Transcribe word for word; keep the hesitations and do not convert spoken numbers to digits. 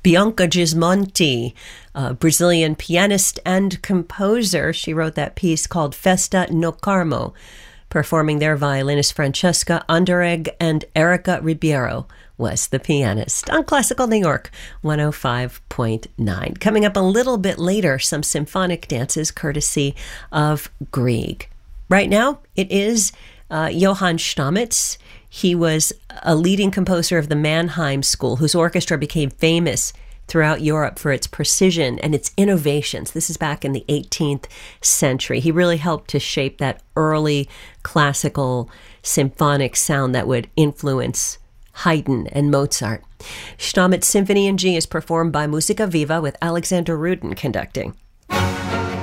Bianca Gismonti, a Brazilian pianist and composer. She wrote that piece called Festa no Carmo. Performing there, violinist Francesca Anderegg and Erica Ribeiro was the pianist. On Classical New York, one oh five point nine. Coming up a little bit later, some symphonic dances courtesy of Grieg. Right now, it is uh, Johann Stamitz. He was a leading composer of the Mannheim School, whose orchestra became famous throughout Europe for its precision and its innovations. This is back in the eighteenth century. He really helped to shape that early classical symphonic sound that would influence Haydn and Mozart. Stamitz Symphony in G is performed by Musica Viva with Alexander Rudin conducting.